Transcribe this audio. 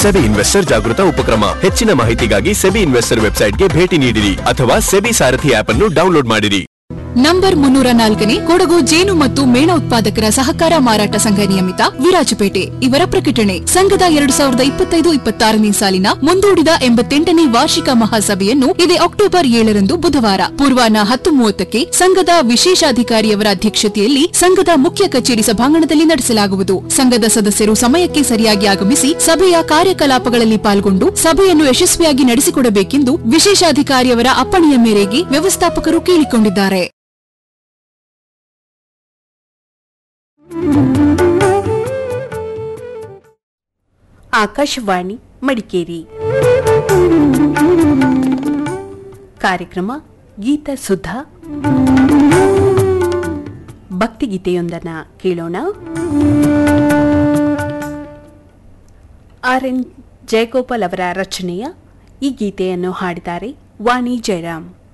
SEBI investor ಜಾಗೃತ ಉಪಕ್ರಮ. ಹೆಚ್ಚಿನ ಮಾಹಿತಿಗಾಗಿ ಸೆಬಿ ಇನ್ವೆಸ್ಟರ್ ವೆಬ್ಸೈಟ್ಗೆ ಭೇಟಿ ನೀಡಿರಿ ಅಥವಾ ಸೆಬಿ ಸಾರಥಿ ಆಪ್ ಅನ್ನು ಡೌನ್ಲೋಡ್ ಮಾಡಿರಿ. ನಂಬರ್ 304ನೇ ಕೊಡಗು ಜೇನು ಮತ್ತು ಮೇಣ ಉತ್ಪಾದಕರ ಸಹಕಾರ ಮಾರಾಟ ಸಂಘ ನಿಯಮಿತ ವಿರಾಜಪೇಟೆ ಇವರ ಪ್ರಕಟಣೆ. ಸಂಘದ 2025-26ನೇ ಸಾಲಿನ ಮುಂದೂಡಿದ 88ನೇ ವಾರ್ಷಿಕ ಮಹಾಸಭೆಯನ್ನು ಇದೇ ಅಕ್ಟೋಬರ್ 7ರಂದು ಬುಧವಾರ ಪೂರ್ವಾಹ್ನ 10:30ಕ್ಕೆ ಸಂಘದ ವಿಶೇಷಾಧಿಕಾರಿಯವರ ಅಧ್ಯಕ್ಷತೆಯಲ್ಲಿ ಸಂಘದ ಮುಖ್ಯ ಕಚೇರಿ ಸಭಾಂಗಣದಲ್ಲಿ ನಡೆಸಲಾಗುವುದು. ಸಂಘದ ಸದಸ್ಯರು ಸಮಯಕ್ಕೆ ಸರಿಯಾಗಿ ಆಗಮಿಸಿ ಸಭೆಯ ಕಾರ್ಯಕಲಾಪಗಳಲ್ಲಿ ಪಾಲ್ಗೊಂಡು ಸಭೆಯನ್ನು ಯಶಸ್ವಿಯಾಗಿ ನಡೆಸಿಕೊಡಬೇಕೆಂದು ವಿಶೇಷಾಧಿಕಾರಿಯವರ ಅಪ್ಪಣೆಯ ಮೇರೆಗೆ ವ್ಯವಸ್ಥಾಪಕರು ಕೇಳಿಕೊಂಡಿದ್ದಾರೆ. ಆಕಾಶವಾಣಿ ಮಡಿಕೇರಿ ಕಾರ್ಯಕ್ರಮ ಗೀತ ಸುಧಾ. ಭಕ್ತಿಗೀತೆಯೊಂದನ್ನು ಕೇಳೋಣ. ಆರ್ ಎನ್ ಜಯಗೋಪಾಲ್ ಅವರ ರಚನೆಯ ಈ ಗೀತೆಯನ್ನು ಹಾಡಿದ್ದಾರೆ ವಾಣಿ ಜಯರಾಮ್.